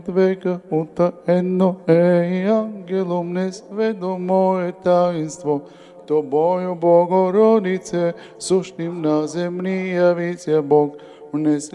века утаенно, ангелом несведомо е таинство. Тобою, Богородице, сущим на землі явиться Бог,